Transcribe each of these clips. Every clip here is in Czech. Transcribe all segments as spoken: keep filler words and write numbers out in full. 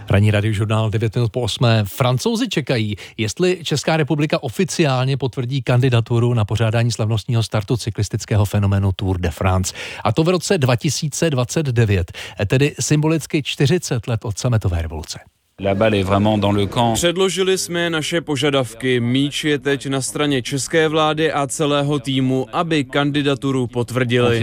Ranní radiožurnál devět minut po osmé. Francouzi čekají, jestli Česká republika oficiálně potvrdí kandidaturu na pořádání slavnostního startu cyklistického fenoménu Tour de France. A to v roce dva tisíce dvacet devět, tedy symbolicky čtyřicet let od sametové revoluce. Předložili jsme naše požadavky. Míč je teď na straně české vlády a celého týmu, aby kandidaturu potvrdili.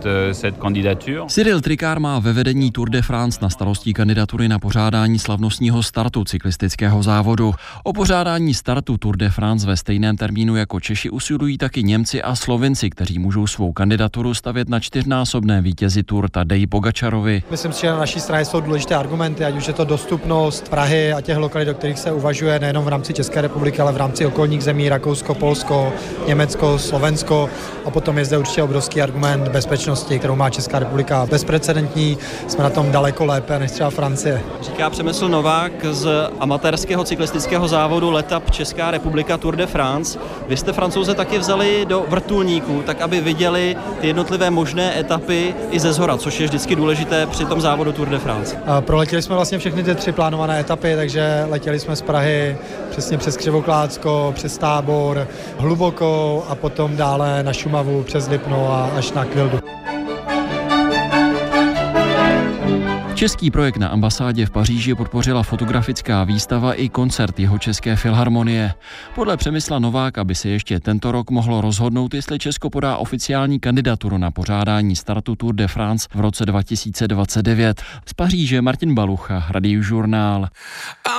Cyril Tricard má ve vedení Tour de France na starosti kandidatury na pořádání slavnostního startu cyklistického závodu. O pořádání startu Tour de France ve stejném termínu jako Češi usilují taky Němci a Slovinci, kteří můžou svou kandidaturu stavět na čtyřnásobné vítězi Tour Tadeji Pogačarovi. Myslím si, že na naší straně jsou důležité argumenty, ať už je to dostupnost Prahy a těch lokalit, do kterých se uvažuje nejenom v rámci České republiky, ale v rámci okolních zemí, Rakousko, Polsko, Německo, Slovensko. A potom je zde určitě obrovský argument bezpečnosti, kterou má Česká republika bezprecedentní. Jsme na tom daleko lépe než třeba Francie. Říká Přemysl Novák z amatérského cyklistického závodu Letap Česká republika Tour de France. Vy jste Francouze taky vzali do vrtulníků, tak aby viděli ty jednotlivé možné etapy i ze zhora, což je vždycky důležité při tom závodu Tour de France. A proletěli jsme vlastně všechny ty tři plánované etapy, takže letěli jsme z Prahy přesně přes Křivoklátsko, přes Tábor, hluboko a potom dále na Šumavu přes Lipno a až na Kvildu. Český projekt na ambasádě v Paříži podpořila fotografická výstava i koncert jeho České filharmonie. Podle Přemysla Nováka by se ještě tento rok mohlo rozhodnout, jestli Česko podá oficiální kandidaturu na pořádání startu Tour de France v roce dva tisíce dvacet devět. Z Paříže Martin Balucha, Radiožurnál.